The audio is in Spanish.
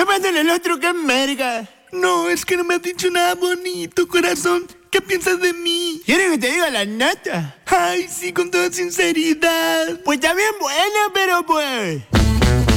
Tapándole el otro que merga. No, es que no me has dicho nada bonito, corazón. ¿Qué piensas de mí? ¿Quieres que te diga la neta? Ay, sí, con toda sinceridad. Pues también buena, pero pues...